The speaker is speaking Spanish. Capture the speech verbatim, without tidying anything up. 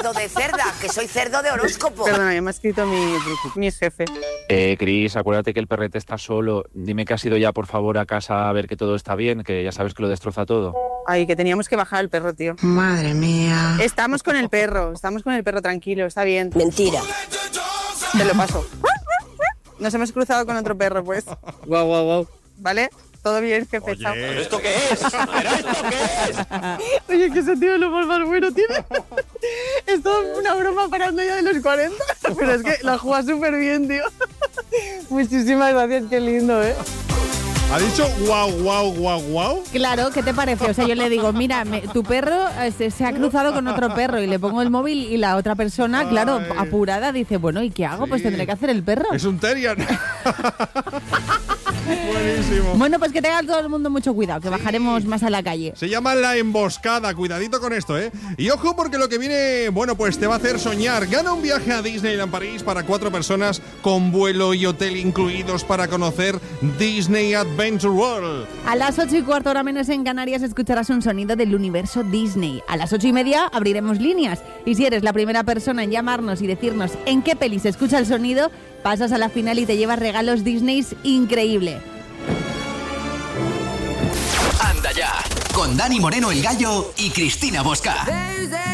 cerdo de cerda, que soy cerdo de horóscopo. Perdona, me ha escrito mi, mi jefe. Eh, Cris, acuérdate que el perrete está solo. Dime que has ido ya, por favor, a casa a ver que todo está bien, que ya sabes que lo destroza todo. Ay, que teníamos que bajar el perro, tío. Madre mía. Estamos con el perro, estamos con el perro tranquilo, está bien. Mentira. Te lo paso. Nos hemos cruzado con otro perro, pues. Guau, guau, guau. ¿Vale? Todo bien, jefe. Chao. ¿Pero esto qué es? ¿Pero esto qué es? Oye, qué sentido lo más bueno tiene. Es todo una broma parando ya de los cuarenta. Pero es que la juega súper bien, tío. Muchísimas gracias, qué lindo, ¿eh? ¿Ha dicho guau, guau, guau, guau? Claro, ¿qué te parece? O sea, yo le digo, mira, me, tu perro eh, se, se ha cruzado con otro perro y le pongo el móvil y la otra persona, claro, Ay. apurada, dice, bueno, ¿y qué hago? Sí. Pues tendré que hacer el perro. Es un terrier. Buenísimo. Bueno, pues que tenga todo el mundo mucho cuidado, que Sí. bajaremos más a la calle. Se llama La Emboscada, cuidadito con esto, ¿eh? Y ojo porque lo que viene, bueno, pues te va a hacer soñar. Gana un viaje a Disneyland París para cuatro personas con vuelo y hotel incluidos para conocer Disney Adventure World. A las ocho y cuarto, hora menos en Canarias, escucharás un sonido del universo Disney. A las ocho y media abriremos líneas. Y si eres la primera persona en llamarnos y decirnos en qué peli se escucha el sonido, pasas a la final y te llevas regalos Disney increíble. Anda ya, con Dani Moreno el Gallo y Cristina Bosca.